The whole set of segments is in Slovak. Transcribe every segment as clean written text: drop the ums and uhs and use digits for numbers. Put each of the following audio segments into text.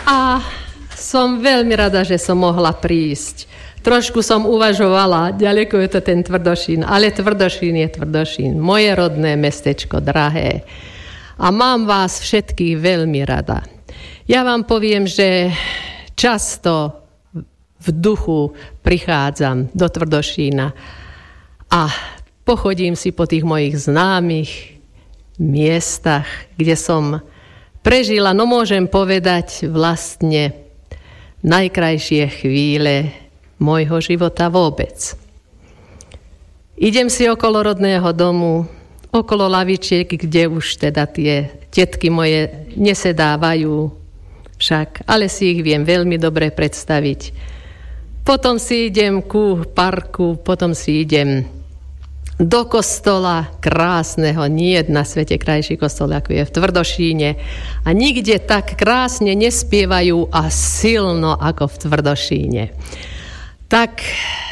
A som veľmi rada, že som mohla prísť. Trošku som uvažovala, ďaleko je to ten Tvrdošín, ale Tvrdošín je Tvrdošín, moje rodné mestečko, drahé. A mám vás všetkých veľmi rada. Ja vám poviem, že často v duchu prichádzam do Tvrdošína a pochodím si po tých mojich známych miestach, kde som prežila, no môžem povedať, vlastne najkrajšie chvíle môjho života vôbec. Idem si okolo rodného domu, okolo lavičiek, kde už teda tie tetky moje nesedávajú však, ale si ich viem veľmi dobre predstaviť. Potom si idem ku parku, potom si idem do kostola krásneho, nie na svete krajší kostol, ako je v Tvrdošíne. A nikde tak krásne nespievajú a silno ako v Tvrdošíne. Tak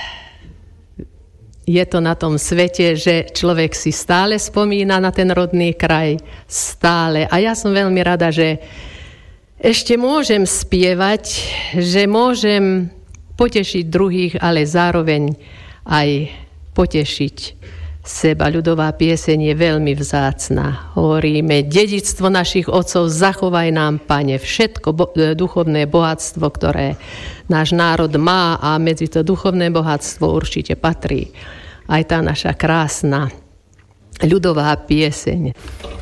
je to na tom svete, že človek si stále spomína na ten rodný kraj, stále. A ja som veľmi rada, že ešte môžem spievať, že môžem potešiť druhých, ale zároveň aj potešiť seba. Ľudová pieseň je veľmi vzácna. Hovoríme, dedičstvo našich otcov, zachovaj nám, Pane, všetko duchovné bohatstvo, ktoré náš národ má, a medzi to duchovné bohatstvo určite patrí aj tá naša krásna ľudová pieseň.